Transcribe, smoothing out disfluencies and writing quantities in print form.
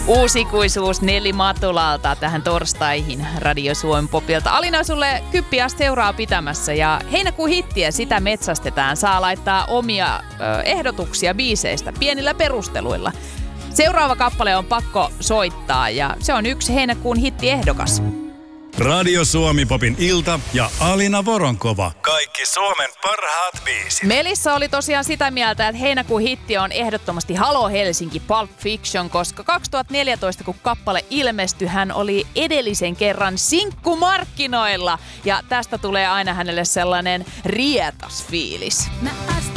Uusikuisuus Nelli Matulalta tähän torstaihin Radio Suomen Popilta. Alina, sulle kyppiä seuraa pitämässä ja heinäkuun hittiä sitä metsästetään. Saa laittaa omia ehdotuksia biiseistä pienillä perusteluilla. Seuraava kappale on pakko soittaa ja se on yksi heinäkuun hittiehdokas. Radio Suomi Popin ilta ja Alina Voronkova. Kaikki Suomen parhaat biisit. Melissa oli tosiaan sitä mieltä, että heinäkuun hitti on ehdottomasti Halo Helsinki Pulp Fiction, koska 2014, kun kappale ilmestyi, hän oli edellisen kerran sinkkumarkkinoilla. Ja tästä tulee aina hänelle sellainen rietas fiilis.